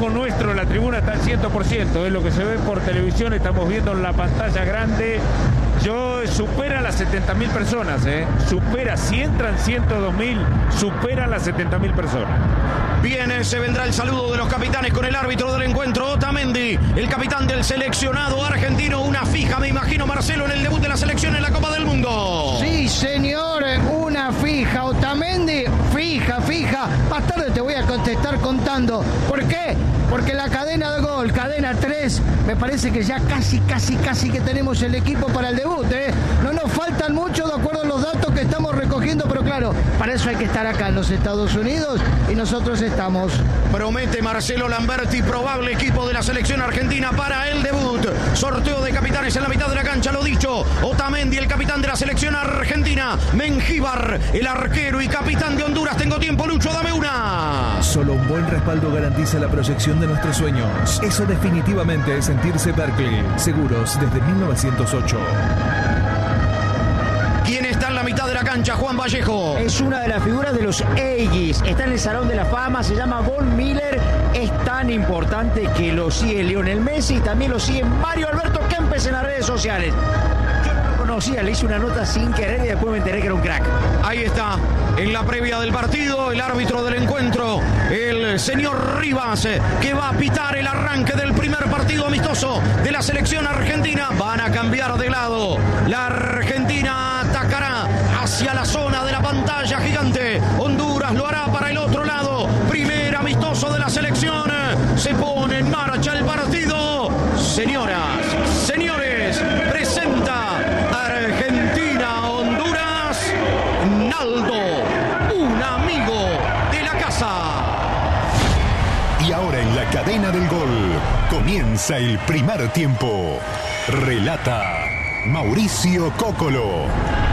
ojo nuestro, la tribuna está al 100%, es lo que se ve por televisión, estamos viendo en la pantalla grande. Supera las 70.000 personas, supera, si entran 102.000, supera las 70.000 personas. Bien, se vendrá el saludo de los capitanes con el árbitro del encuentro, Otamendi, el capitán del seleccionado argentino. Una fija, me imagino, Marcelo, en el debut de la selección en la Copa del Mundo. Sí, señor, una fija. Otamendi, fija. Más tarde te voy a contestar contando. ¿Por qué? Porque la cadena de gol, cadena 3, me parece que ya casi que tenemos el equipo para el debut, No nos faltan mucho de acuerdo a los datos que estamos recogiendo, pero claro, para eso hay que estar acá en los Estados Unidos y nosotros estamos. Promete Marcelo Lamberti, probable equipo de la selección argentina para el debut. Sorteo de capitanes en la mitad de la cancha, lo dicho. Otamendi, el capitán de la selección argentina. Mengíbar, el arquero y capitán de Honduras. Tengo tiempo, Lucho, dame una. Solo un buen respaldo garantiza la proyección de nuestros sueños. Eso definitivamente es sentirse Berkeley. Seguros desde 1908. ¿Quién está en la mitad de la cancha? Juan Vallejo. Es una de las figuras de los Aggies. Está en el Salón de la Fama, se llama Von Miller. Es tan importante que lo sigue Lionel Messi y también lo sigue Mario Alberto Kempes en las redes sociales. Yo no lo conocía, le hice una nota sin querer y después me enteré que era un crack. Ahí está, en la previa del partido, el árbitro del encuentro, el señor Rivas, que va a pitar el arranque del primer partido amistoso de la selección argentina. Van a cambiar de lado. La Argentina atacará hacia la zona de la pantalla gigante. Honduras lo hará para el otro lado. Primer amistoso de la selección. Se pone en marcha el partido. Señoras, señores, presenta Argentina-Honduras Naldo, un amigo de la casa. Y ahora en la cadena del gol comienza el primer tiempo. Relata Mauricio Cóccolo.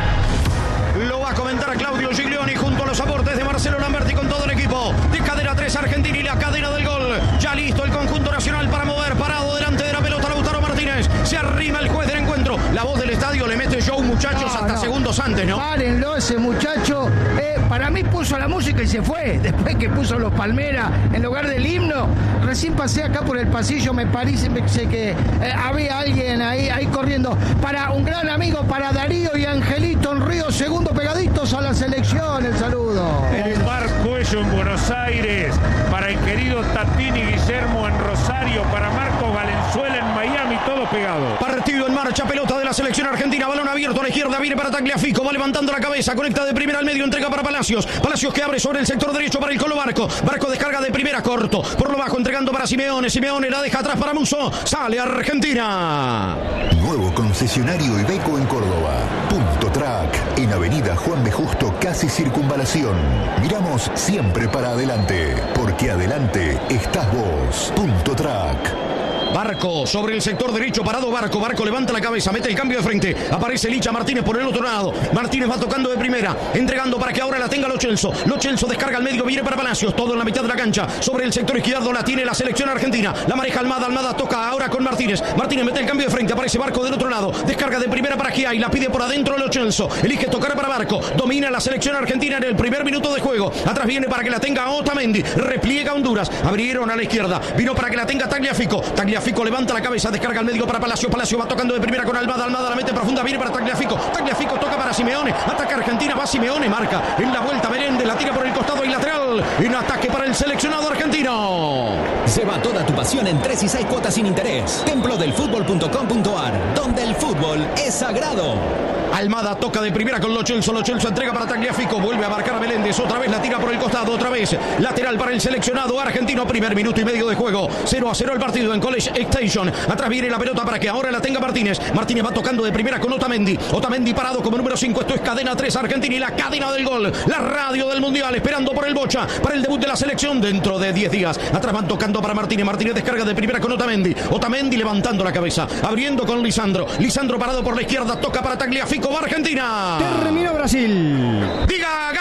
Lo va a comentar Claudio Giglioni junto a los aportes de Marcelo Lamberti con todo el equipo de cadena 3 Argentina y la cadena del gol. Ya listo el conjunto nacional para mover, parado delante de la pelota Lautaro Martínez. Se arrima el juez del encuentro. La voz del estadio le mete show, muchachos, hasta segundos antes, ¿no? Párenlo, ese muchacho. Para mí puso la música y se fue. Después que puso los Palmeras en lugar del himno. Recién pasé acá por el pasillo, me parece que había alguien ahí corriendo. Para un gran amigo, para Darío y Angelito en Río Segundo, pegaditos a la selección. El saludo. En el Bar Cuello en Buenos Aires, para el querido Tatini Guillermo en Rosario, para Marcos Valenzuela en Miami, todo pegado. Partido en marcha, pelota de la selección argentina, balón abierto a la izquierda, viene para Tagliafico, va levantando la cabeza, conecta de primera al medio, entrega para Palacios que abre sobre el sector derecho para el Colo Barco descarga de primera, corto, por lo bajo, entregando para Simeone la deja atrás para Musso, sale Argentina. Nuevo concesionario Iveco en Córdoba. Punto Track, en avenida Juan B. Justo, casi circunvalación. Miramos siempre para adelante, porque adelante estás vos. Punto Track. Barco sobre el sector derecho, parado Barco levanta la cabeza, mete el cambio de frente, aparece Licha Martínez por el otro lado, Martínez va tocando de primera, entregando para que ahora la tenga Lo Celso descarga al medio, viene para Palacios, todo en la mitad de la cancha, sobre el sector izquierdo la tiene la selección argentina, la maneja Almada toca ahora con Martínez mete el cambio de frente, aparece Barco del otro lado, descarga de primera para Giai, la pide por adentro Lo Celso, elige tocar para Barco, domina la selección argentina en el primer minuto de juego, atrás viene para que la tenga Otamendi, repliega Honduras, abrieron a la izquierda, vino para que la tenga Tagliafico levanta la cabeza, descarga al medio para Palacio va tocando de primera con Almada la mete profunda, viene para Tagliafico toca para Simeone, ataca Argentina, va Simeone, marca en la vuelta Menéndez, la tira por el costado y lateral, en ataque para el seleccionado argentino. Lleva toda tu pasión en 3 y 6 cuotas sin interés. Templodelfutbol.com.ar, donde el fútbol es sagrado. Almada toca de primera con Lo Celso entrega para Tagliafico, vuelve a marcar a Meléndez, otra vez la tira por el costado, otra vez lateral para el seleccionado argentino, primer minuto y medio de juego, 0-0 el partido en College Station, atrás viene la pelota para que ahora la tenga Martínez va tocando de primera con Otamendi parado como número 5, esto es cadena 3 Argentina y la cadena del gol, la radio del Mundial, esperando por el Bocha, para el debut de la selección dentro de 10 días, atrás van tocando para Martínez descarga de primera con Otamendi levantando la cabeza, abriendo con Lisandro parado por la izquierda, toca para Tagliafico, va Argentina. Terminó Brasil. Diga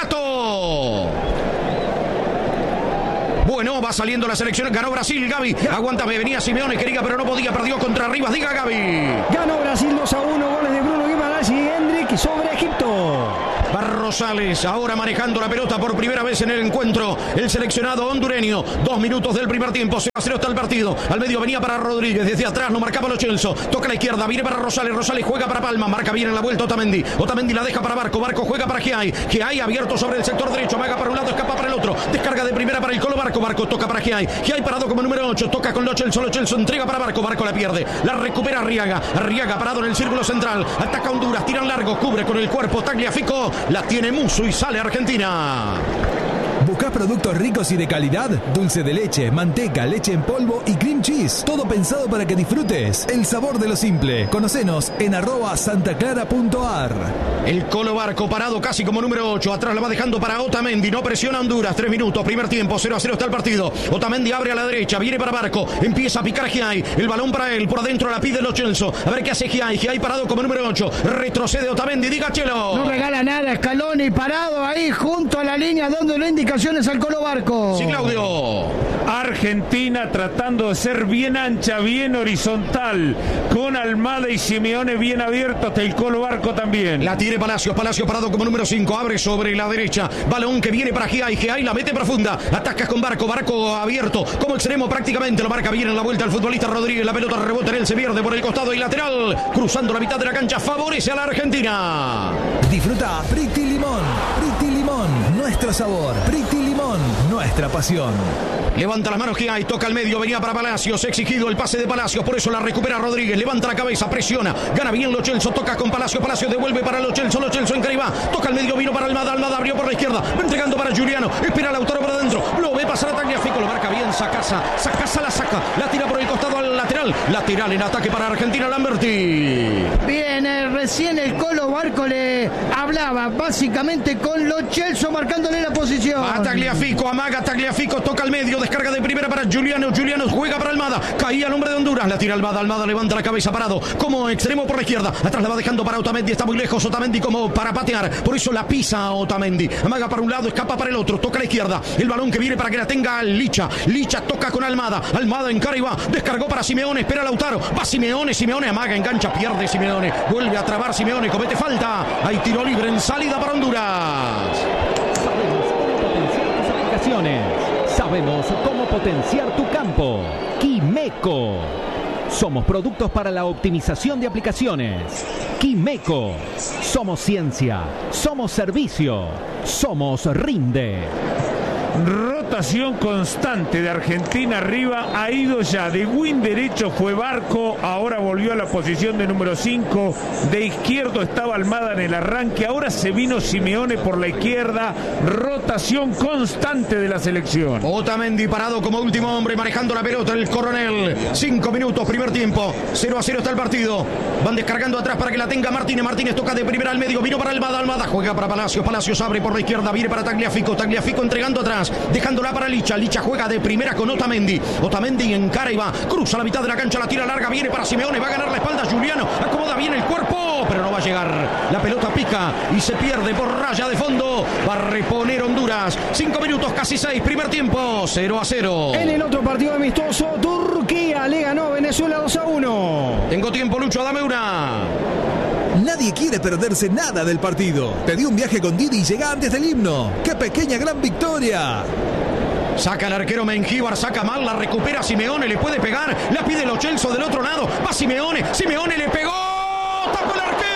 Gato. Bueno, va saliendo la selección, ganó Brasil, Gaby. Aguántame, venía Simeone, quería, pero no podía, perdió contra Rivas. Diga Gaby. Ganó Brasil 2-1, goles de Bruno Guimaraes y Hendrik sobre Egipto. Va Rosales. Ahora manejando la pelota por primera vez en el encuentro. El seleccionado hondureño. 2 minutos del primer tiempo. 0-0 está el partido. Al medio venía para Rodríguez. Desde atrás lo marcaba Lo Celso. Toca a la izquierda. Viene para Rosales. Rosales juega para Palma. Marca bien en la vuelta Otamendi. Otamendi la deja para Barco. Barco juega para Giai. Giai abierto sobre el sector derecho. Amaga para un lado. Escapa para el otro. Descarga de primera para el Colo Barco. Barco toca para Giai. Giai parado como número 8. Toca con Lo Celso. Lo Celso entrega para Barco. Barco la pierde. La recupera Arriaga. Arriaga parado en el círculo central. Ataca Honduras. Tiran largo. Cubre con el cuerpo Tagliafico. La tiene Musso y sale Argentina. ¿Buscás productos ricos y de calidad? Dulce de leche, manteca, leche en polvo y cream cheese. Todo pensado para que disfrutes el sabor de lo simple. Conocenos en @santaclara.ar. El Colo Barco parado casi como número 8. Atrás la va dejando para Otamendi. No presiona Honduras. 3 minutos. Primer tiempo. 0-0 está el partido. Otamendi abre a la derecha. Viene para Barco. Empieza a picar Giai. El balón para él. Por adentro la pide Lo Celso. A ver qué hace Giai. Giai parado como número 8. Retrocede Otamendi. Diga Chelo. No regala nada. Scaloni parado ahí junto a la línea donde le indicaciones al Colo Barco. Sí, Claudio. Argentina tratando de ser bien ancha, bien horizontal, con Almada y Simeone bien abiertos, hasta el Colo Barco también. La tiene Palacios. Palacios parado como número 5. Abre sobre la derecha. Balón que viene para Giai. Giai la mete profunda. Ataca con Barco. Barco abierto como extremo prácticamente. Lo marca bien en la vuelta el futbolista Rodríguez. La pelota rebota en él. Se pierde por el costado y lateral. Cruzando la mitad de la cancha. Favorece a la Argentina. Disfruta Pretty Limón. Pretty Limón. Nuestro sabor. Pretty Limón. Nuestra pasión. Levanta las manos Giai, toca al medio, venía para Palacios, exigido el pase de Palacios, por eso la recupera Rodríguez, levanta la cabeza, presiona, gana bien Lo Celso, toca con Palacios, Palacios devuelve para Lo Celso, Lo Celso en Caribá, toca al medio, vino para Almada, Almada abrió por la izquierda, va entregando para Juliano, espera Lautaro para adentro, lo ve pasar a Tagliafico, lo marca bien, Sacasa la saca, la tira por el costado al lateral en ataque para Argentina, Lamberti. Bien, recién el Colo Barco le hablaba básicamente con Lo Celso marcándole la posición. A Tagliafico, amaga Tagliafico, toca al medio, descarga de primera para Juliano, Juliano juega para Almada, caía el hombre de Honduras, la tira Almada, Almada levanta la cabeza parado, como extremo por la izquierda, atrás la va dejando para Otamendi, está muy lejos Otamendi como para patear, por eso la pisa Otamendi, amaga para un lado, escapa para el otro, toca a la izquierda, el balón que viene para que la tenga Licha, Licha toca con Almada, Almada encara y va, descargó para Simeone, espera Lautaro, va Simeone, Simeone amaga, engancha, pierde Simeone, vuelve a trabar Simeone, comete falta, hay tiro libre en salida para Honduras. Sabemos cómo potenciar tu campo. Quimeco. Somos productos para la optimización de aplicaciones. Quimeco. Somos ciencia. Somos servicio. Somos Rinde. Rotación constante de Argentina arriba, ha ido ya de wing derecho fue Barco, ahora volvió a la posición de número 5, de izquierdo estaba Almada en el arranque, ahora se vino Simeone por la izquierda, rotación constante de la selección. Otamendi parado como último hombre manejando la pelota, el Coronel, 5 minutos, primer tiempo, 0-0 está el partido, van descargando atrás para que la tenga Martínez, Martínez toca de primera al medio, vino para Almada, Almada juega para Palacios, Palacios abre por la izquierda, viene para Tagliafico, Tagliafico entregando atrás, dejándola para Licha, Licha juega de primera con Otamendi, Otamendi encara y va, cruza la mitad de la cancha, la tira larga, viene para Simeone, va a ganar la espalda Juliano, acomoda bien el cuerpo, pero no va a llegar, la pelota pica y se pierde por raya de fondo, va a reponer Honduras, 5 minutos, casi 6, primer tiempo, 0-0. En el otro partido amistoso, Turquía le ganó a Venezuela 2-1. Tengo tiempo, Lucho, dame una. Nadie quiere perderse nada del partido. Te di un viaje con Didi y llega antes del himno. ¡Qué pequeña gran victoria! Saca el arquero Mengíbar, saca mal, la recupera Simeone, le puede pegar, la pide Lo Celso del otro lado, va Simeone, Simeone le pegó, tapó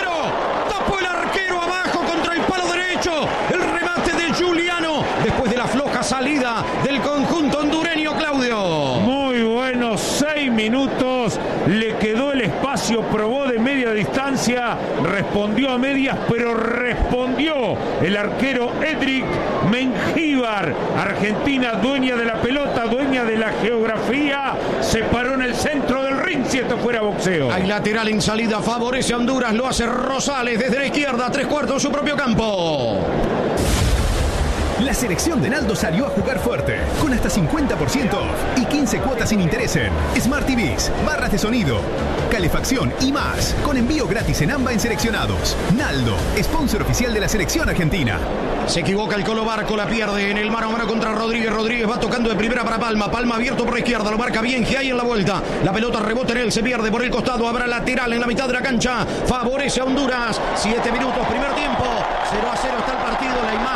el arquero abajo contra el palo derecho, el remate de Juliano, después de la floja salida del conjunto hondureño, Claudio. Muy buenos 6 minutos, le quedó el espacio, probó de media distancia, respondió a medias, pero respondió el arquero Edric Mengíbar. Argentina dueña de la pelota, dueña de la geografía, se paró en el centro del ring si esto fuera boxeo. Hay lateral en salida, favorece a Honduras, lo hace Rosales desde la izquierda, 3/4 en su propio campo. La selección de Naldo salió a jugar fuerte, con hasta 50% off y 15 cuotas sin interés en Smart TVs, barras de sonido, calefacción y más, con envío gratis en AMBA en seleccionados. Naldo, sponsor oficial de la selección argentina. Se equivoca el Colo Barco, la pierde en el mano a mano contra Rodríguez. Rodríguez va tocando de primera para Palma. Palma abierto por la izquierda, lo marca bien Giai en la vuelta. La pelota rebota en él, se pierde por el costado. Habrá lateral en la mitad de la cancha. Favorece a Honduras. 7 minutos, primer tiempo. 0-0 está el partido.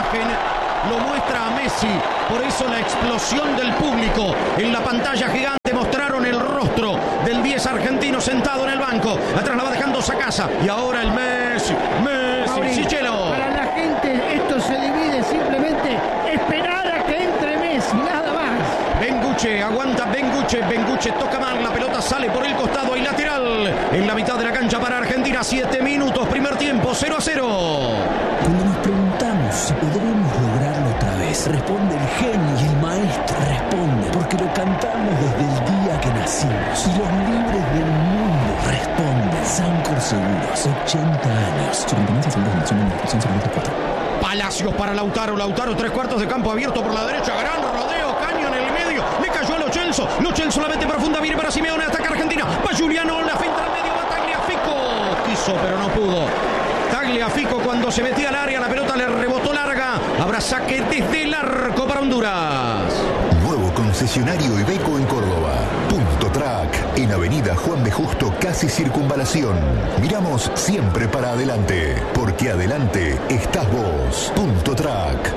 imagen lo muestra a Messi. Por eso la explosión del público. En la pantalla gigante mostraron el rostro del 10 argentino sentado en el banco. Atrás la va dejando Sacasa. Y ahora el Messi. Sichelo. Para la gente esto se divide simplemente esperar a que entre Messi, nada más. Benguche, aguanta Benguche toca mal, la pelota sale por el costado y lateral. En la mitad de la cancha para Argentina, 7 minutos, primer tiempo, 0-0. Cuando nos preguntamos si podremos lograrlo otra vez, responde el genio y el maestro responde, porque lo cantamos desde el día que nacimos. Y los libres del mundo responden. Sancor Seguros, 80 años. Superintendencia de Seguros de Nación, Administración 024. Palacios para Lautaro, 3/4 de campo abierto por la derecha, gran rodeo, caño en el medio, le cayó a Lo Celso la mete profunda, viene para Simeone, ataca Argentina, va Juliano, la finta al medio, va Tagliafico, quiso pero no pudo. Tagliafico cuando se metía al área, la pelota le rebotó larga, habrá saque desde el arco para Honduras. Nuevo concesionario Iveco en Córdoba. Punto Track, en Avenida Juan B. Justo, casi Circunvalación. Miramos siempre para adelante, porque adelante estás vos. Punto Track.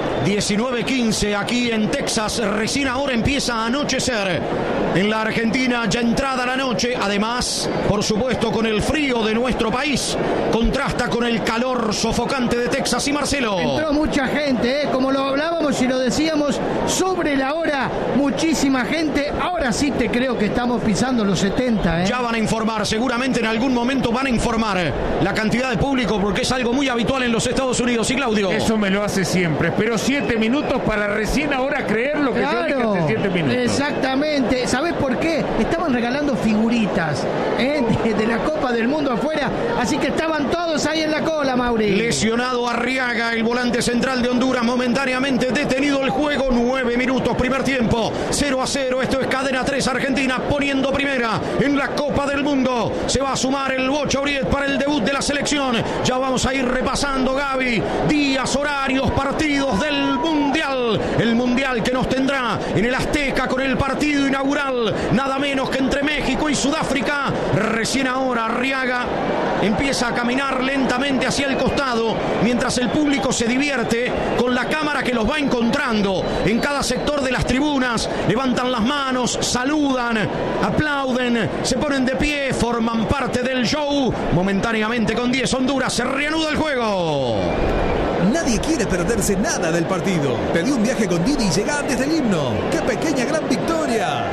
19:15 aquí en Texas, recién ahora empieza a anochecer. En la Argentina ya entrada la noche, además, por supuesto, con el frío de nuestro país, contrasta con el calor sofocante de Texas y Marcelo. Entró mucha gente, como lo hablábamos y lo decíamos, sobre la hora, muchísima gente. Ahora sí te creo que estamos pisando los 70. Ya van a informar, seguramente en algún momento van a informar la cantidad de público, porque es algo muy habitual en los Estados Unidos. Y Claudio. Eso me lo hace siempre, pero 7 minutos para recién ahora creer lo que yo dije hace 7 minutos. Exactamente. ¿Sabés por qué? Estaban regalando figuritas de la Copa del Mundo afuera, así que estaban todos ahí en la cola, Mauri. Lesionado Arriaga, el volante central de Honduras, momentáneamente detenido el juego. 9 minutos, primer tiempo, 0-0. Esto es Cadena 3, Argentina poniendo primera en la Copa del Mundo. Se va a sumar el Bocha Uriet para el debut de la selección. Ya vamos a ir repasando, Gaby, días, horarios, partidos del Mundial. El Mundial que nos tendrá en el Azteca con el partido inaugural, nada menos que entre México y Sudáfrica. Recién ahora Arriaga empieza a caminar lentamente hacia el costado, mientras el público se divierte con la cámara que los va encontrando en cada sector de las tribunas. Levantan las manos, saludan, aplauden, se ponen de pie, forman parte del show. Momentáneamente con 10 Honduras se reanuda el juego. Nadie quiere perderse nada del partido. Pedí un viaje con Didi y llega antes del himno. ¡Qué pequeña gran victoria!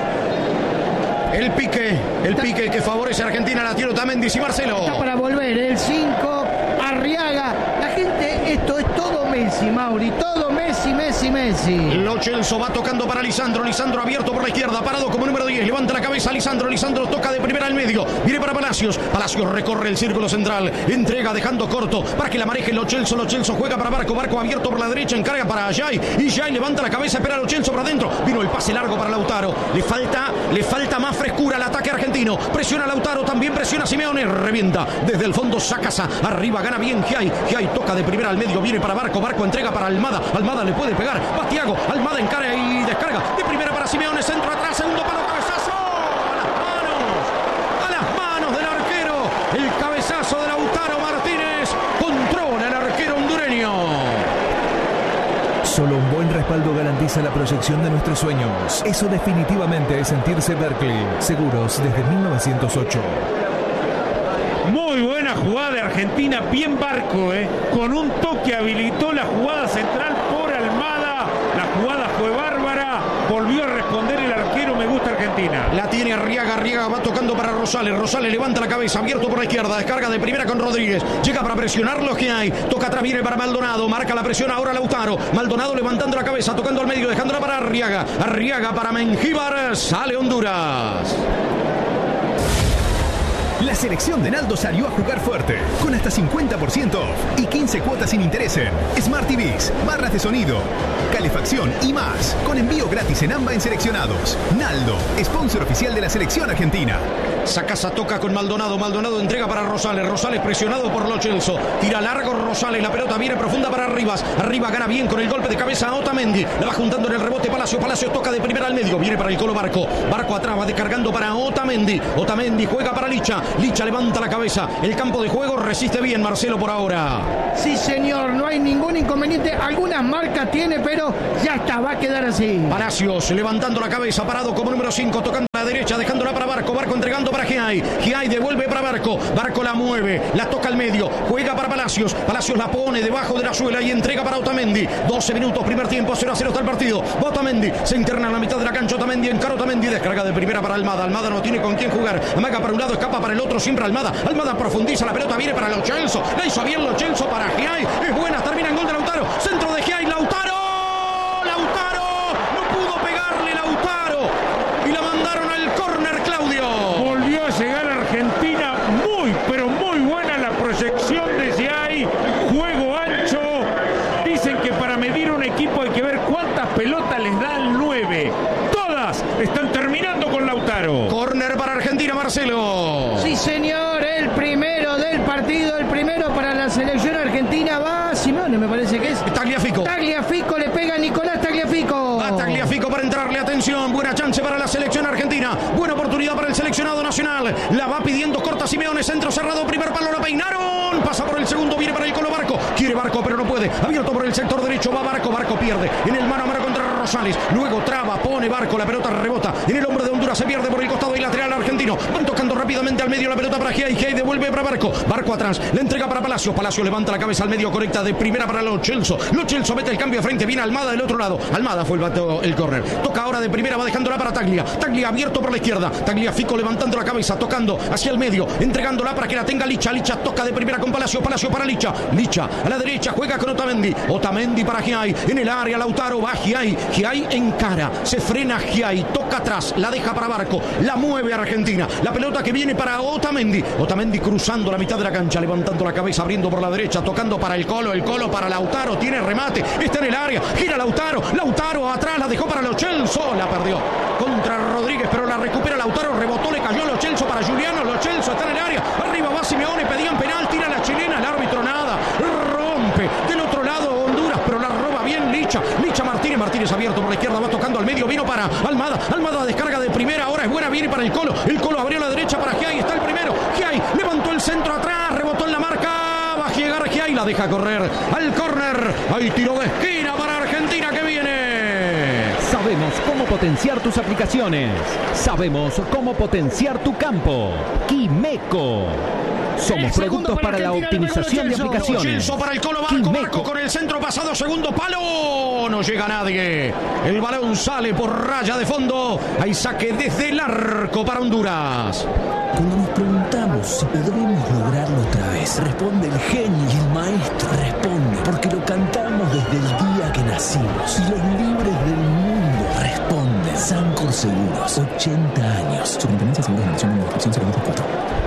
El pique que favorece a Argentina, la tiene Otamendi y Marcelo. Está para volver el 5, Arriaga. La gente, esto es todo Messi, Mauri, todo Messi. Lo Celso va tocando para Lisandro abierto por la izquierda, parado como número 10, levanta la cabeza Lisandro toca de primera al medio, viene para Palacios recorre el círculo central, entrega dejando corto para que la maneje Lo Celso juega para Barco abierto por la derecha, encarga para Ayay, y Jay levanta la cabeza, espera Lo Celso para adentro, vino el pase largo para Lautaro, le falta más frescura al ataque argentino, presiona Lautaro, también presiona Simeone, revienta desde el fondo Sacasa, arriba gana bien Jay toca de primera al medio, viene para Barco entrega para Almada le puede pegar, va Thiago, Almada encara y descarga, de primera para Simeone, centro atrás, segundo palo, cabezazo, a las manos del arquero, el cabezazo de Lautaro Martínez, controla el arquero hondureño. Solo un buen respaldo garantiza la proyección de nuestros sueños. Eso definitivamente es sentirse Berkeley. Seguros desde 1908. Muy buena jugada de Argentina, bien Barco, con un toque habilitó la jugada central por Almada, la jugada fue bárbara, volvió a responder el arquero, me gusta Argentina. La tiene Arriaga va tocando para Rosales levanta la cabeza, abierto por la izquierda, descarga de primera con Rodríguez, llega para presionar los que hay, toca atrás, viene para Maldonado, marca la presión ahora Lautaro, Maldonado levantando la cabeza, tocando al medio, dejándola para Arriaga para Mengíbar, sale Honduras. La selección de Naldo salió a jugar fuerte, con hasta 50% off y 15 cuotas sin interés en Smart TVs, barras de sonido, calefacción y más, con envío gratis en AMBA en seleccionados. Naldo, sponsor oficial de la selección argentina. Sacasa toca con Maldonado entrega para Rosales presionado por Lo Celso, tira largo Rosales, la pelota viene profunda para arriba gana bien con el golpe de cabeza a Otamendi, la va juntando en el rebote Palacios toca de primera al medio, viene para el Colo Barco atrás, va descargando para Otamendi juega para Licha Licha levanta la cabeza. El campo de juego resiste bien, Marcelo, por ahora. Sí, señor, no hay ningún inconveniente. Algunas marcas tiene, pero ya está, va a quedar así. Palacios levantando la cabeza, parado como número 5, tocando a la derecha, dejándola para Barco. Barco entregando para Giai. Giai devuelve para Barco. Barco la mueve, la toca al medio, juega para Palacios. Palacios la pone debajo de la suela y entrega para Otamendi. 12 minutos, primer tiempo, 0-0 está el partido. Otamendi se interna en la mitad de la cancha. Otamendi encara Otamendi, descarga de primera para Almada. Almada no tiene con quién jugar. Amaga para un lado, escapa para el otro, siempre Almada. Almada profundiza, la pelota viene para Lo Celso. La hizo bien Lo Celso para Giai. Es buena, termina en gol de Lautaro. Centro de Giai, Lautaro. Lautaro, no pudo pegarle Lautaro. Y la mandaron al córner, Claudio. Volvió a llegar a Argentina. Muy, pero muy buena la proyección de Giai. Juego ancho. Dicen que para medir un equipo hay que ver cuántas pelotas les da el 9. Todas están terminando con Lautaro. Córner para Argentina, Marcelo. Sí, señor, el primero del partido, el primero para la selección argentina. Va Simeone, me parece que es. Tagliafico. Tagliafico, le pega a Nicolás Tagliafico. Va Tagliafico para entrarle, atención, buena chance para la selección argentina, buena oportunidad para el seleccionado nacional, la va pidiendo corta Simeone, centro cerrado, primer palo, la peinaron, pasa por el segundo, viene para el Colo Barco, quiere Barco pero no puede, abierto por el sector derecho, va Barco, Barco pierde, en el mano a mano contra Rosales, luego traba, pone Barco, la pelota rebota, en el hombro de Honduras, se pierde por el costado y lateral argentino, van tocando rápidamente al medio la pelota para Giai, Giai devuelve para Barco, Barco atrás, la entrega para Palacios, Palacios levanta la cabeza al medio, conecta de primera para Lo Celso, Lo Celso mete el cambio de frente, viene Almada del otro lado, Almada fue el córner, toca ahora de primera, va dejándola para Taglia, Taglia abierto por la izquierda, Tagliafico levantando la cabeza, tocando hacia el medio, entregándola para que la tenga Licha, Licha toca de primera con Palacio, Palacio para Licha, Licha a la derecha, juega con Otamendi, Otamendi para Giai, en el área Lautaro, va Giai, Giai encara, se frena Giai, toca atrás, la deja para Barco, la mueve Argentina, la pelota que viene para Otamendi, Otamendi cruzando la mitad de la cancha, levantando la cabeza, abriendo por la derecha, tocando para el Colo para Lautaro, tiene remate, está en el área, gira Lautaro, Lautaro atrás, la dejó para Lo Celso, la perdió contra Rodríguez, pero la recupera Lautaro, rebotó, le cayó Lo Celso para Juliano, Lo Celso está en el área, arriba va Simeone, pedían penal, tira la chilena, el árbitro nada, rompe, del otro lado Honduras, pero la roba bien Licha, Licha Martínez, Martínez abierto por la izquierda, va tocando al medio, vino para Almada, Almada descarga de primera, ahora es buena, viene para el Colo abrió a la derecha para Giai, está el primero, Giai levantó el centro atrás, rebotó en la marca, va a llegar Giai, la deja correr al córner, hay tiro de esquina para Argentina que viene. Sabemos cómo potenciar tus aplicaciones. Sabemos cómo potenciar tu campo. Quimeco. Somos productos para la optimización de aplicaciones. Celso para el Colo Barco, Barco con el centro pasado, segundo palo, no llega nadie. El balón sale por raya de fondo. Hay saque desde el arco para Honduras. Cuando nos preguntamos si podremos lograrlo otra vez, responde el genio y el maestro responde, porque lo cantamos desde el día que nacimos. Y los libres del mundo responden. Sancor Seguros, 80 años. Superintendencia de Seguros de Nación, inscripción 024.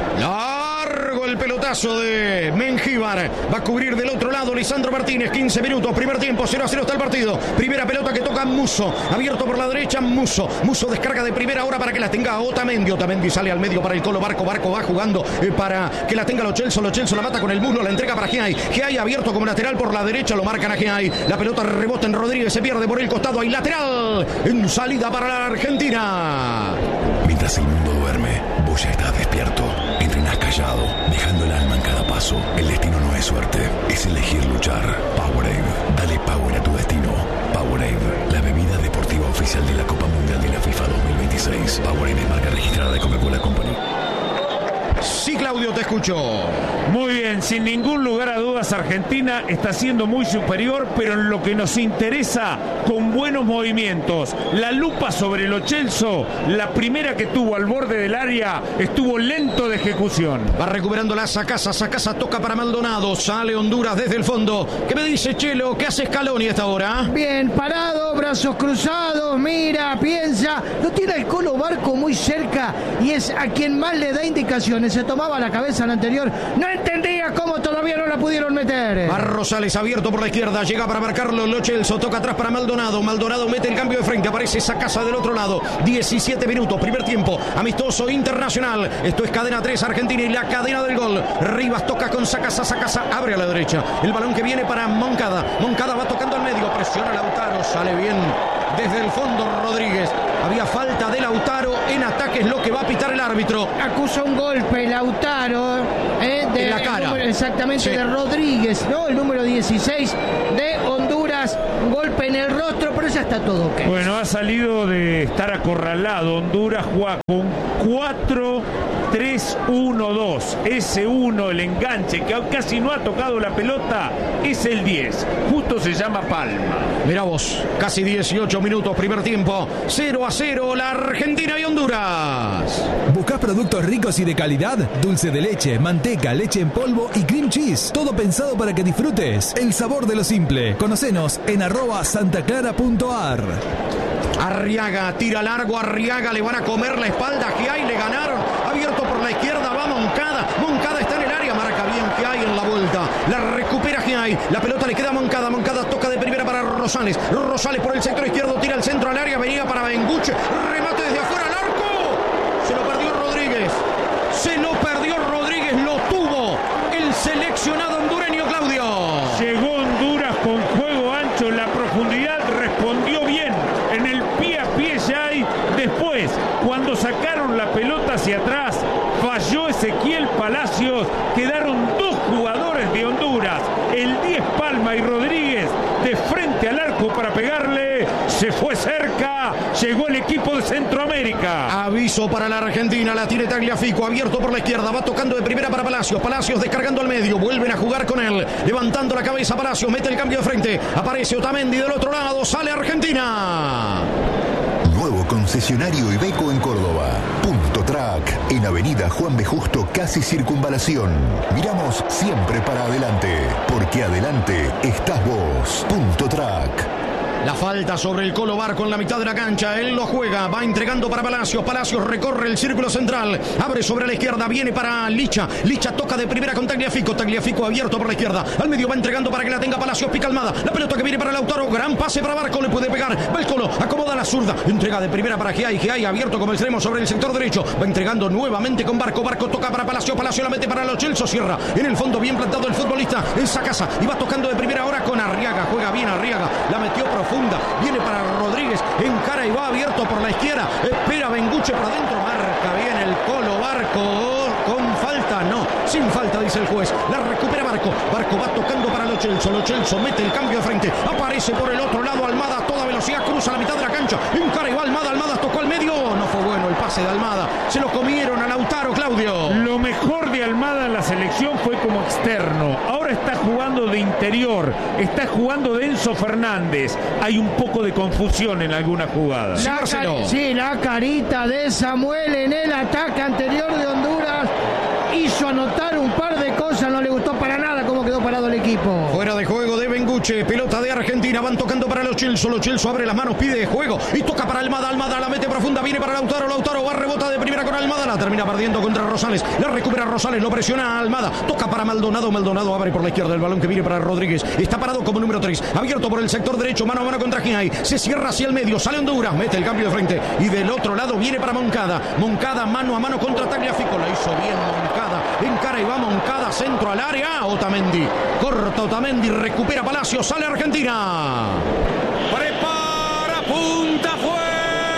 Largo el pelotazo de Mengíbar. Va a cubrir del otro lado Lisandro Martínez. 15 minutos, primer tiempo, 0-0 está el partido. Primera pelota que toca Musso. Abierto por la derecha, Musso. Musso descarga de primera ahora para que la tenga Otamendi. Otamendi sale al medio para el Colo Barco. Barco va jugando para que la tenga Lo Celso. Lo Celso la mata con el muslo, la entrega para Giai. Giai abierto como lateral por la derecha, lo marcan a Giai. La pelota rebota en Rodríguez, se pierde por el costado. Hay lateral en salida para la Argentina. Mientras el mundo duerme, vos ya estás despierto. Entrenás callado, dejando el alma en cada paso. El destino no es suerte, es elegir luchar. Powerade, dale power a tu destino. Powerade, la bebida deportiva oficial de la Copa Mundial de la FIFA 2026. Powerade es marca registrada de Coca-Cola Company. Sí, Claudio, te escucho. Muy bien, sin ningún lugar a dudas Argentina está siendo muy superior, pero en lo que nos interesa, con buenos movimientos. La lupa sobre Lo Celso, la primera que tuvo al borde del área, estuvo lento de ejecución. Va recuperando la Sacasa, toca para Maldonado, sale Honduras desde el fondo. ¿Qué me dice Chelo? ¿Qué hace Scaloni a esta hora? Bien, parado, brazos cruzados, mira, piensa, lo tiene el Colo Barco muy cerca y es a quien más le da indicaciones. Se tomaba la cabeza al anterior, no entendía cómo todavía no la pudieron meter. Va Rosales abierto por la izquierda, llega para marcarlo Lo Celso, toca atrás para Maldonado, Maldonado mete el cambio de frente, aparece Sacasa del otro lado. 17 minutos, primer tiempo, amistoso internacional. Esto es cadena 3 Argentina y la cadena del gol. Rivas toca con Sacasa, Sacasa abre a la derecha, el balón que viene para Moncada, Moncada va tocando al medio, presiona Lautaro, sale bien desde el fondo Rodríguez. Había falta de Lautaro en ataque, es lo que va a pitar pitar el árbitro. Acusa un golpe Lautaro en la cara. Exactamente, sí. De Rodríguez, ¿no? El número 16 de Honduras. Un golpe en el rostro, pero ya está todo ok. Bueno, ha salido de estar acorralado. Honduras juega con 4-3-1-2. Ese 1, el enganche, que casi no ha tocado la pelota, es el 10. Justo se llama Palma. Mirá vos, casi 18 minutos, primer tiempo. 0-0, la Argentina y Honduras. ¿Buscás productos ricos y de calidad? Dulce de leche, manteca, leche en polvo y cream cheese. Todo pensado para que disfrutes el sabor de lo simple. Conocenos en @santaclara.ar. Arriaga, tira largo, Arriaga, le van a comer la espalda, Giai, le ganaron, abierto por la izquierda, va Moncada, Moncada está en el área, marca bien Giai en la vuelta, la recupera Giai, la pelota le queda a Moncada, Moncada toca de primera para Rosales, Rosales por el sector izquierdo, tira el centro al área, venía para Benguche, remate desde afuera al arco, se lo perdió Rodríguez, lo tuvo el seleccionado hondureño, Claudio. Llegó Honduras con juego ancho en la profundidad, respondió bien en el pie a pie Giai. Después, cuando sacaron la pelota hacia atrás, falló Ezequiel Palacios. Quedaron dos jugadores de Honduras, el 10 Palma y Rodríguez, de frente al arco para pegarle. Se fue cerca, llegó el equipo de Centroamérica. Aviso para la Argentina, la tiene Tagliafico, abierto por la izquierda, va tocando de primera para Palacios, Palacios descargando al medio, vuelven a jugar con él, levantando la cabeza Palacios, mete el cambio de frente, aparece Otamendi del otro lado, sale Argentina. Nuevo concesionario Iveco en Córdoba. Punto Track, en Avenida Juan B. Justo, casi Circunvalación. Miramos siempre para adelante, porque adelante estás vos. Punto Track. La falta sobre el Colo Barco en la mitad de la cancha. Él lo juega, va entregando para Palacios. Palacios recorre el círculo central. Abre sobre la izquierda, viene para Licha. Licha toca de primera con Tagliafico. Tagliafico abierto por la izquierda. Al medio va entregando para que la tenga Palacios. Pica Almada. La pelota que viene para Lautaro. Gran pase para Barco. Le puede pegar. Va el Colo. Acomoda la zurda. Entrega de primera para Giai. Giai abierto como extremo sobre el sector derecho. Va entregando nuevamente con Barco. Barco toca para Palacios. Palacios la mete para Lo Celso. Cierra. En el fondo bien plantado el futbolista. En esa casa. Y va tocando de primera ahora con Arriaga. Juega bien Arriaga. La metió profunda. Viene para Rodríguez, encara y va abierto por la izquierda, espera Benguche por adentro, marca bien el Colo Barco, con falta, no, sin falta dice el juez, la recupera Barco, Barco va tocando para Lo Celso mete el cambio de frente, aparece por el otro lado Almada a toda velocidad, cruza la mitad de la cancha, encara y va Almada tocó al medio, no fue bueno el pase de Almada, se lo comieron a Lautaro, Claudio. Lo mejor de Almada en la selección fue como externo, ahora está jugando de interior, está jugando de Enzo Fernández, hay un poco de confusión en algunas jugadas. La carita de Samuel en el ataque anterior de Honduras hizo anotar un par de cosas, no le gustó para nada cómo quedó parado el equipo. Fuera de juego de Benguche, pelota de Argentina, van tocando para Lo Celso abre las manos, pide juego y toca para Almada la mete profunda, viene para Lautaro va, rebota de primera con Almada, la termina perdiendo contra Rosales, la recupera Rosales, lo presiona Almada, toca para Maldonado abre por la izquierda, el balón que viene para Rodríguez, está parado como número 3, abierto por el sector derecho, mano a mano contra Giai, se cierra hacia el medio, sale Honduras, mete el cambio de frente y del otro lado viene para Moncada mano a mano contra Tagliafico, la hizo bien Moncada, encara y va Moncada, centro al área, Otamendi, corta Otamendi, recupera Palacios, sale Argentina. Prepara, punta, fue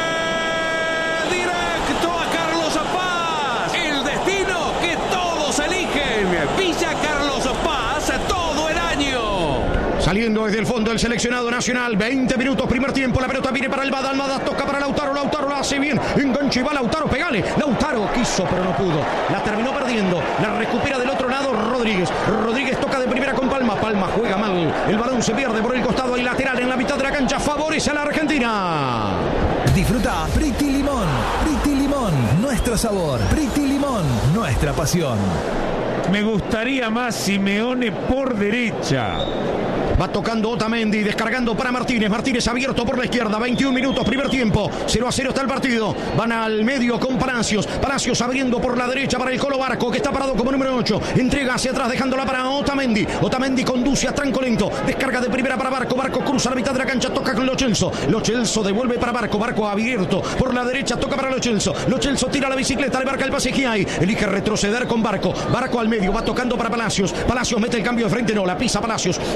directo a Carlos Paz, el destino que todos eligen, Villa Carlos Paz, todo el año. Saliendo desde el fondo el seleccionado nacional, 20 minutos, primer tiempo, la pelota viene para Almada toca para Lautaro la hace bien, enganche y va Lautaro, pegale, Lautaro quiso pero no pudo, la terminó perdiendo, la recupera del otro lado Rodríguez toca de primera con Palma juega mal, el balón se pierde por el costado y lateral en la mitad de la cancha, favorece a la Argentina. Disfruta Pretty Limón, nuestro sabor, Pretty Limón, nuestra pasión. Me gustaría más Simeone por derecha. Va tocando Otamendi, descargando para Martínez abierto por la izquierda, 21 minutos, primer tiempo, 0-0 está el partido, van al medio con Palacios abriendo por la derecha para el Colo Barco, que está parado como número 8, entrega hacia atrás dejándola para Otamendi conduce a tranco lento, descarga de primera para Barco cruza la mitad de la cancha, toca con Lo Celso devuelve para Barco abierto por la derecha, toca para Lo Celso tira la bicicleta, le marca el pase Giai, elige retroceder con Barco al medio, va tocando para Palacios mete el cambio de frente, no, la pisa Palacios, encara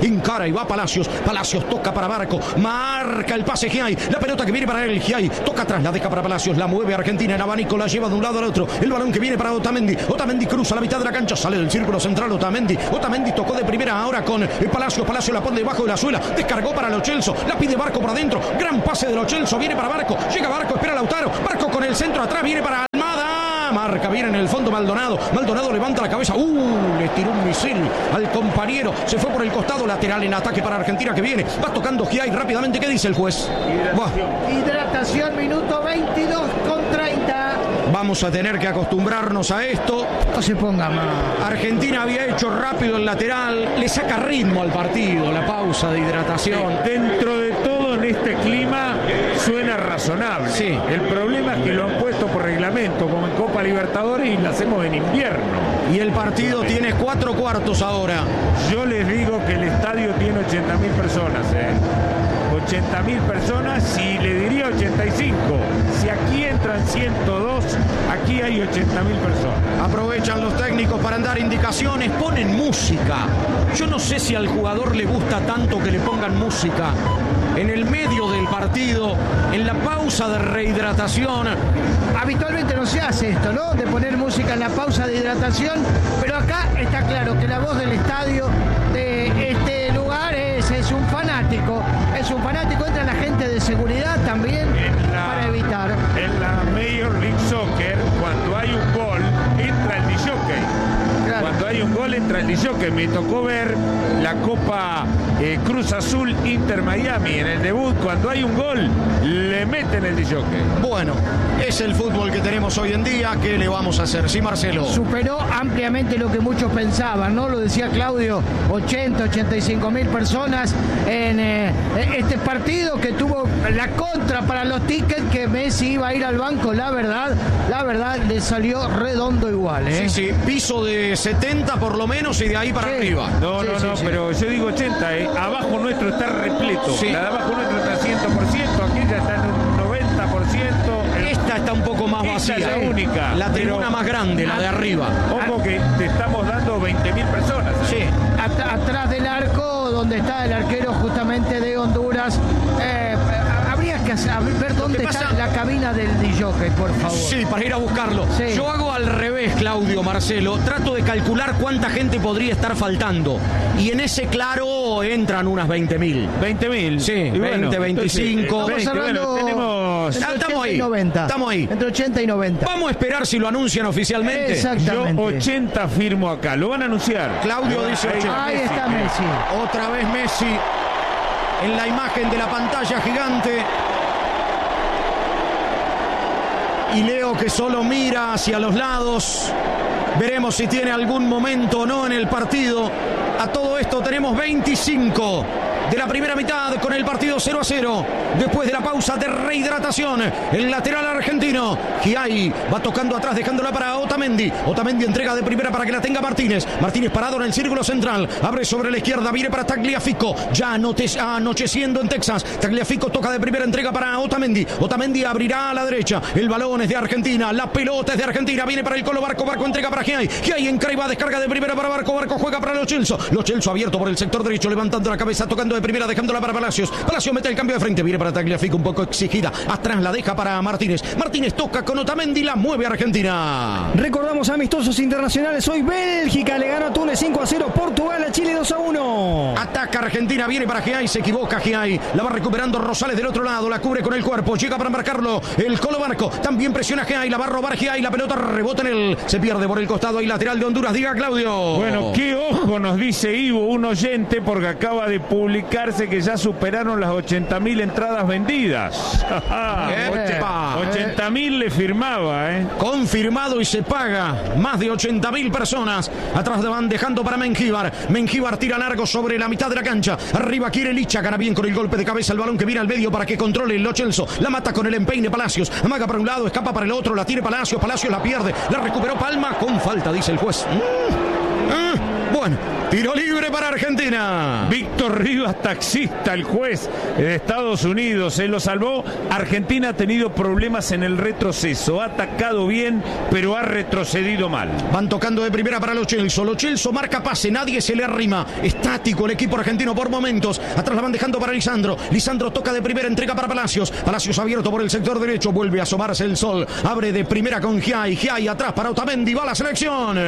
Giai, va Palacios. Palacios toca para Barco. Marca el pase Giai. La pelota que viene para él. Giai toca atrás, la deja para Palacios. La mueve Argentina en abanico, la lleva de un lado al otro. El balón que viene para Otamendi. Otamendi cruza la mitad de la cancha, sale del círculo central Otamendi. Otamendi tocó de primera ahora con Palacios. Palacios la pone debajo de la suela. Descargó para Lo Celso. La pide Barco por adentro. Gran pase de Lo Celso. Viene para Barco. Llega Barco, espera Lautaro. Barco con el centro atrás. Viene para Almada. Marca bien en el fondo Maldonado. Maldonado levanta la cabeza. Le tiró un misil al compañero. Se fue por el costado lateral en ataque para Argentina que viene. Va tocando Giai rápidamente. ¿Qué dice el juez? Hidratación, minuto 22:30. Vamos a tener que acostumbrarnos a esto. No se ponga más. Argentina había hecho rápido el lateral. Le saca ritmo al partido. La pausa de hidratación. Dentro de todo, en este clima, suena razonable. Sí. El problema es que lo han puesto por reglamento, como en Copa Libertadores, y lo hacemos en invierno. Y el partido tiene 4 cuartos ahora. Yo les digo que el estadio tiene 80.000 personas, 80.000 personas, y le diría 85. Si aquí entran 102, aquí hay 80.000 personas. Aprovechan los técnicos para dar indicaciones, ponen música. Yo no sé si al jugador le gusta tanto que le pongan música en el medio del partido, en la pausa de rehidratación. Habitualmente no se hace esto, ¿no? De poner música en la pausa de hidratación, pero acá está claro que la voz del estadio de este lugar es un fanático. Es un fanático, entra la gente de seguridad también para evitar. En la Major League Soccer, cuando hay un gol, entra el disjockey. Claro. Cuando hay un gol, entra el disjockey. Me tocó ver la Copa Cruz Azul Inter Miami en el debut. Cuando hay un gol, le meten el disjockey. Bueno, es el fútbol que tenemos hoy en día. ¿Qué le vamos a hacer? Sí, Marcelo. Superó ampliamente lo que muchos pensaban, ¿no? Lo decía Claudio, 85.000 personas en este partido que tuvo la contra para los tickets, que Messi iba a ir al banco. La verdad, le salió redondo igual, Sí, sí, piso de 70 por lo menos y de ahí para arriba. No, pero yo digo 80, abajo nuestro está repleto. Sí. La de abajo nuestro está 100%, aquella está en un 90%. Esta está un poco más vacía. Esta es la única. La tribuna más grande, la de arriba. Ojo que te estamos dando 20.000 personas. Sí. Atrás del arco, donde está el arquero justamente de Honduras. Habría que ver dónde está la cabina del DJ, por favor. Sí, para ir a buscarlo. Sí. Yo hago al revés, Claudio, Marcelo. Trato de calcular cuánta gente podría estar faltando. Y en ese claro entran unas 20.000. 20.000. Sí, y 20, bueno, 25. Estamos hablando, tenemos... Estamos ahí. 90. Estamos ahí. Entre 80 y 90. Vamos a esperar si lo anuncian oficialmente. Exactamente. Yo 80 firmo acá. Lo van a anunciar. Claudio dice 80. Ahí está Messi. Otra vez Messi en la imagen de la pantalla gigante. Y Leo que solo mira hacia los lados. Veremos si tiene algún momento o no en el partido. A todo esto tenemos 25 de la primera mitad con el partido 0-0. Después de la pausa de rehidratación, el lateral argentino Giai va tocando atrás, dejándola para Otamendi. Otamendi entrega de primera para que la tenga Martínez. Martínez parado en el círculo central. Abre sobre la izquierda, viene para Tagliafico. Ya anocheciendo en Texas. Tagliafico toca de primera, entrega para Otamendi. Otamendi abrirá a la derecha. El balón es de Argentina. La pelota es de Argentina. Viene para el Colo Barco. Barco entrega para Giai. Giai encreva, descarga de primera para Barco. Barco juega para Lo Celso. Lo Celso abierto por el sector derecho, levantando la cabeza, tocando de primera, dejándola para Palacios. Palacios mete el cambio de frente, viene para Tagliafico, un poco exigida. Atrás la deja para Martínez. Martínez toca con Otamendi, la mueve Argentina. Recordamos amistosos internacionales. Hoy Bélgica le ganó a Túnez 5-0. Portugal a Chile 2-1. Ataca Argentina, viene para Giai, se equivoca Giai. La va recuperando Rosales del otro lado, la cubre con el cuerpo. Llega para marcarlo el Colo Barco. También presiona Giai, la va a robar Giai. La pelota rebota en él. Se pierde por el costado. Ahí lateral de Honduras. Diga Claudio. Bueno, qué ojo nos dice Ivo, un oyente, porque acaba de publicarse que ya superaron las 80.000 entradas vendidas. 80.000 le firmaba, Confirmado y se paga. Más de 80.000 personas. Atrás van dejando para Mengíbar. Mengíbar tira largo sobre la mitad de la cancha. Arriba quiere Licha. Gana bien con el golpe de cabeza el balón que viene al medio para que controle Lo Celso. La mata con el empeine Palacios. Amaga para un lado, escapa para el otro. La tiene Palacios. Palacios la pierde. La recuperó Palma con falta, dice el juez. Bueno, Tiro libre para Argentina. Víctor Rivas, taxista, el juez de Estados Unidos, se lo salvó. Argentina ha tenido problemas en el retroceso. Ha atacado bien, pero ha retrocedido mal. Van tocando de primera para Lo Celso. Lo Celso marca pase, nadie se le arrima. Estático el equipo argentino por momentos. Atrás la van dejando para Lisandro. Lisandro toca de primera, entrega para Palacios. Palacios abierto por el sector derecho. Vuelve a asomarse el sol. Abre de primera con Giai. Giai atrás para Otamendi. Va a la selección.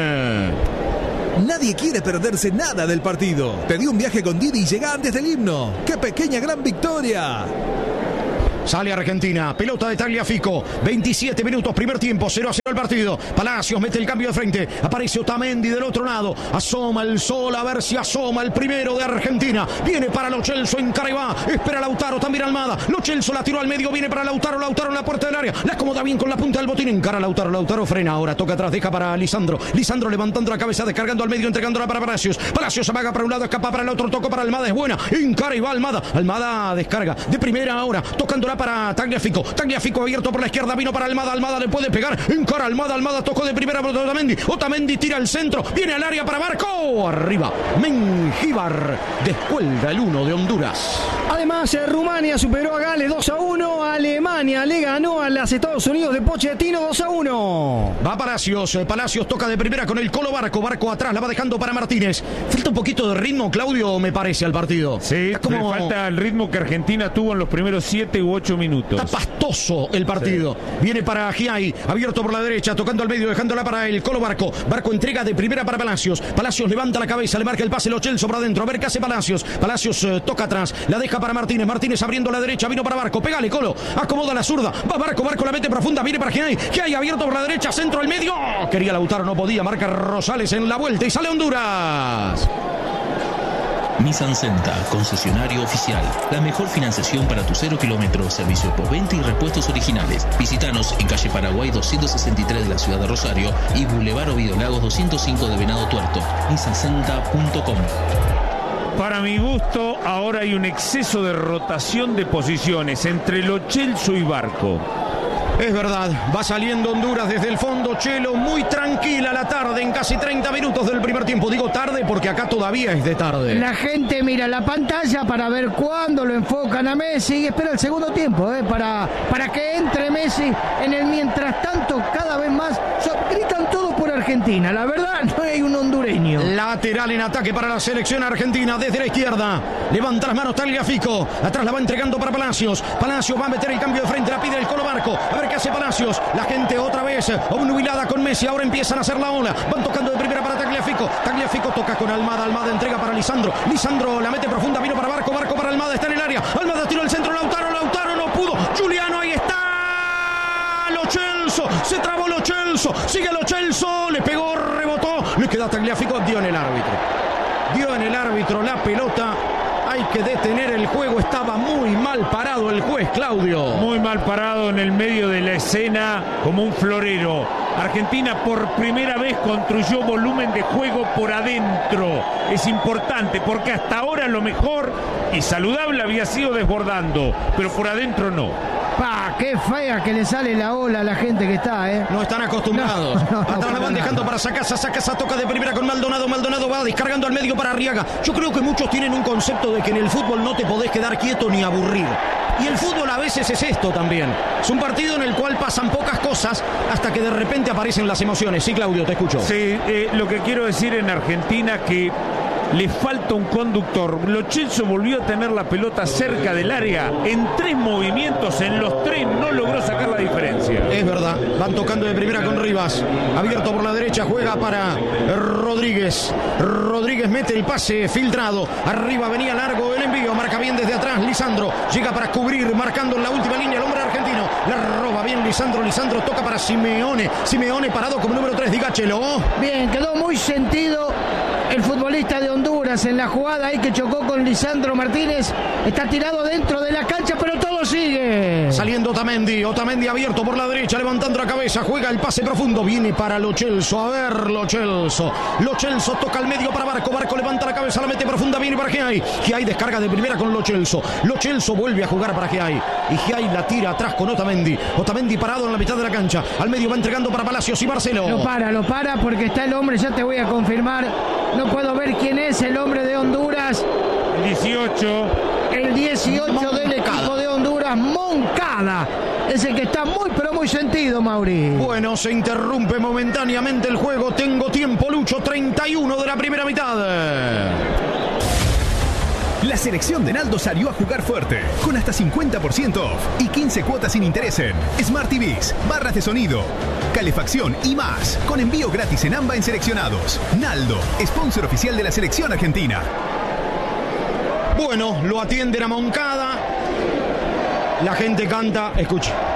Nadie quiere perderse nada del partido. Pedí un viaje con Didi y llega antes del himno. ¡Qué pequeña gran victoria! Sale Argentina, pelota de Tagliafico, 27 minutos, primer tiempo, 0-0 el partido. Palacios mete el cambio de frente, aparece Otamendi del otro lado, asoma el sol, a ver si asoma el primero de Argentina. Viene para Lo Celso, encara y va, espera Lautaro, también Almada. Lo Celso la tiró al medio, viene para Lautaro, Lautaro en la puerta del área, la acomoda bien con la punta del botín, encara Lautaro, Lautaro frena, ahora toca atrás, deja para Lisandro. Lisandro levantando la cabeza, descargando al medio, entregándola para Palacios. Palacios amaga para un lado, escapa para el otro, toco para Almada, es buena, encara y va Almada. Almada descarga de primera ahora, tocándola para Tagliafico. Tagliafico abierto por la izquierda, vino para Almada. Almada le puede pegar. Encara Almada. Almada tocó de primera para Otamendi. Otamendi tira al centro. Viene al área para Barco. Arriba. Mengíbar descuelga el 1 de Honduras. Además, Rumania superó a Gales 2-1. Alemania le ganó a los Estados Unidos de Pochettino 2-1. Va Palacios. Palacios toca de primera con el Colo Barco. Barco atrás la va dejando para Martínez. Falta un poquito de ritmo, Claudio, me parece, al partido. Sí, le falta el ritmo que Argentina tuvo en los primeros 7 u 8 minutos. Está pastoso el partido. Sí. Viene para Giai, abierto por la derecha, tocando al medio, dejándola para el Colo Barco. Barco entrega de primera para Palacios. Palacios levanta la cabeza, le marca el pase Lo Celso por adentro. A ver qué hace Palacios. Palacios toca atrás, la deja para Martínez. Martínez abriendo la derecha, vino para Barco. Pégale, Colo. Acomoda la zurda. Va Barco, Barco la mete profunda. Viene para Giai. Giai abierto por la derecha, centro al medio. Quería Lautaro, no podía. Marca Rosales en la vuelta y sale Honduras. Nissan Senta, concesionario oficial. La mejor financiación para tu 0 kilómetros, servicio postventa y repuestos originales. Visítanos en calle Paraguay 263 de la ciudad de Rosario y Boulevard Ovidio Lagos 205 de Venado Tuerto. nissancenta.com. Para mi gusto, ahora hay un exceso de rotación de posiciones entre Lo Celso y Barco. Es verdad, va saliendo Honduras desde el fondo. Chelo, muy tranquila la tarde en casi 30 minutos del primer tiempo. Digo tarde porque acá todavía es de tarde. La gente mira la pantalla para ver cuándo lo enfocan a Messi y espera el segundo tiempo, para que entre Messi. En el mientras tanto, cada vez más gritan todos por Argentina. La verdad, no hay un hondureño. Lateral en ataque para la selección argentina desde la izquierda. Levanta las manos Tagliafico. Atrás la va entregando para Palacios. Palacios va a meter el cambio de frente. La pide el Colo Barco. A ver qué hace Palacios. La gente otra vez obnubilada con Messi. Ahora empiezan a hacer la ola. Van tocando de primera para Tagliafico. Tagliafico toca con Almada. Almada entrega para Lisandro. Lisandro la mete profunda. Vino para Barco. Barco para Almada. Está en el área. Almada tiró el centro. Lautaro. Lautaro no pudo. Juliano ahí está. Lo Celso. Se trabó Lo Celso. Sigue Lo Celso. Le pegó. Rebotó. Le queda Tagliafico. Dio en el árbitro. Dio en el árbitro la pelota. Hay que detener el juego. Estaba muy mal parado el juez, Claudio. Muy mal parado en el medio de la escena, como un florero. Argentina por primera vez construyó volumen de juego por adentro. Es importante porque hasta ahora lo mejor y saludable había sido desbordando, pero por adentro no. Qué fea que le sale la ola a la gente que está, No están acostumbrados. Atrás la van dejando para Sacasa. Sacasa toca de primera con Maldonado. Maldonado va descargando al medio para Arriaga. Yo creo que muchos tienen un concepto de que en el fútbol no te podés quedar quieto ni aburrir. Y el fútbol a veces es esto también. Es un partido en el cual pasan pocas cosas hasta que de repente aparecen las emociones. Sí, Claudio, te escucho. Sí, lo que quiero decir en Argentina que le falta un conductor. Lo Celso volvió a tener la pelota cerca del área en 3 movimientos, en los 3 no logró sacar la diferencia. Es verdad, van tocando de primera con Rivas, abierto por la derecha, juega para Rodríguez. Rodríguez mete el pase filtrado, arriba venía largo el envío, marca bien desde atrás Lisandro, llega para cubrir, marcando en la última línea el hombre argentino, la roba bien Lisandro, Lisandro toca para Simeone, Simeone parado como número 3, diga Chelo. Bien, quedó muy sentido el futbolista de Honduras en la jugada ahí que chocó con Lisandro Martínez. Está tirado dentro de la cancha, pero todo sigue. Saliendo Otamendi. Otamendi abierto por la derecha, levantando la cabeza. Juega el pase profundo. Viene para Lo Celso. A ver, Lo Celso. Lo Celso toca al medio para Barco. Barco levanta la cabeza, la mete profunda. Viene para Giai. Giai descarga de primera con Lo Celso. Lo Celso vuelve a jugar para Giai. Y Giai la tira atrás con Otamendi. Otamendi parado en la mitad de la cancha. Al medio va entregando para Palacios y Marcelo. Lo para porque está el hombre, ya te voy a confirmar. No puedo ver quién es el hombre de Honduras. El 18. El 18 del equipo de Honduras, Moncada. Es el que está muy, pero muy sentido, Mauri. Bueno, se interrumpe momentáneamente el juego. Tengo tiempo, Lucho. 31 de la primera mitad. La selección de Naldo salió a jugar fuerte, con hasta 50% off y 15 cuotas sin interés en Smart TVs, barras de sonido, calefacción y más, con envío gratis en AMBA en seleccionados. Naldo, sponsor oficial de la selección argentina. Bueno, lo atienden a Moncada. La gente canta, escuche.